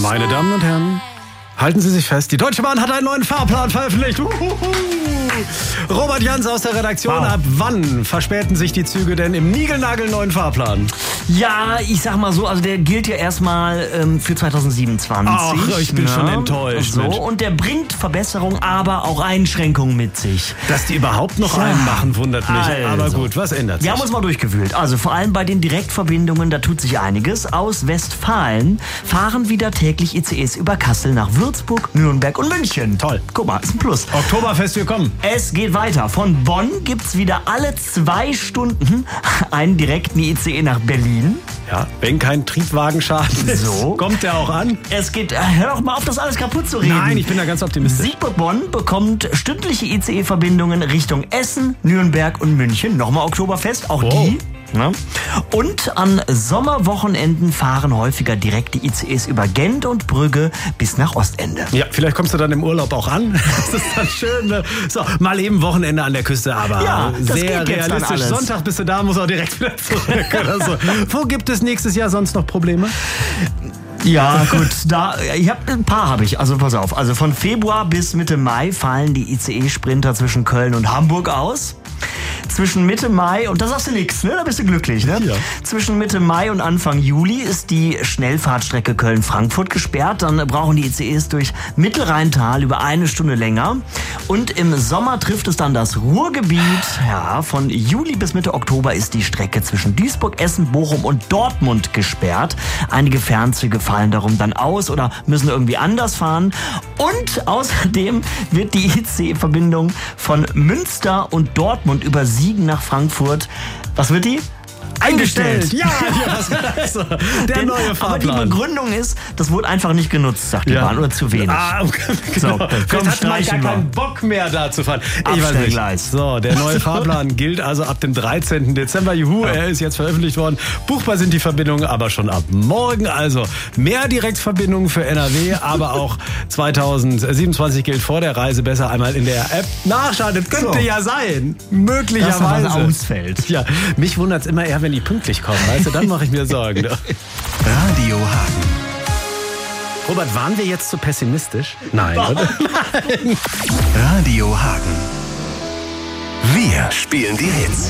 Meine Damen und Herren, halten Sie sich fest, die Deutsche Bahn hat einen neuen Fahrplan veröffentlicht. Robert Jans aus der Redaktion. Wow. Ab wann verspäten sich die Züge denn im niegelnagelneuen Fahrplan? Ja, ich sag mal so, also der gilt ja erstmal für 2027. Ach, ich bin schon enttäuscht, So, Mensch. und der bringt Verbesserungen, aber auch Einschränkungen mit sich. Dass die überhaupt noch Ja. einen machen, wundert mich. Also. Aber gut, was ändert sich? Wir haben uns mal durchgewühlt. Also vor allem bei den Direktverbindungen, da tut sich einiges. Aus Westfalen fahren wieder täglich ICEs über Kassel nach Würzburg, Nürnberg und München. Toll. Guck mal, ist ein Plus. Oktoberfest, wir kommen. Es geht weiter. Von Bonn gibt's wieder alle 2 Stunden einen direkten ICE nach Berlin. Ja, wenn kein Triebwagenschaden ist, So. kommt der auch an. Es geht, hör doch mal auf, das alles kaputt zu reden. Nein, ich bin da ganz optimistisch. Bonn bekommt stündliche ICE-Verbindungen Richtung Essen, Nürnberg und München. Nochmal Oktoberfest, auch Wow. die. Ne? Und an Sommerwochenenden fahren häufiger direkte ICEs über Gent und Brügge bis nach Ostende. Ja, vielleicht kommst du dann im Urlaub auch an. Das ist dann schön. Ne? So, mal eben Wochenende an der Küste, aber Ja, das sehr geht jetzt dann realistisch. alles. Sonntag bist du da, muss auch direkt wieder zurück oder so. Wo gibt es nächstes Jahr sonst noch Probleme? Ja, gut, ein paar habe ich. Also pass auf, also von Februar bis Mitte Mai fallen die ICE-Sprinter zwischen Köln und Hamburg aus. Zwischen Mitte Mai, und da sagst du nichts, ne? Da bist du glücklich, ne? Ja. Zwischen Mitte Mai und Anfang Juli ist die Schnellfahrtstrecke Köln-Frankfurt gesperrt. Dann brauchen die ICEs durch Mittelrheintal über 1 Stunde länger. Und im Sommer trifft es dann das Ruhrgebiet. Ja, von Juli bis Mitte Oktober ist die Strecke zwischen Duisburg, Essen, Bochum und Dortmund gesperrt. Einige Fernzüge fallen darum dann aus oder müssen irgendwie anders fahren. Und außerdem wird die ICE-Verbindung von Münster und Dortmund über Siegen nach Frankfurt, was wird die? Eingestellt. Ja, also, der neue Aber die Fahrplan. Begründung ist, das wurde einfach nicht genutzt, sagt die Ja. Bahn, oder zu wenig. Okay, So, genau. komm, Vielleicht hat man streichen gar wir. keinen Bock mehr da zu fahren. Ich weiß nicht. Abstellgleis. So, der neue Fahrplan gilt also ab dem 13. Dezember. Juhu, er ist jetzt veröffentlicht worden. Buchbar sind die Verbindungen aber schon ab morgen. Also mehr Direktverbindungen für NRW, aber auch 2027 gilt vor der Reise besser einmal in der App nachschauen. Das könnte So. ja sein. Dass Möglicherweise. da was ausfällt. Ja, mich wundert es immer eher, wenn die pünktlich kommen. Weißt du, dann mache ich mir Sorgen. Radio Hagen. Robert, waren wir jetzt zu pessimistisch? Nein, oder? Radio Hagen. Wir spielen die Hits.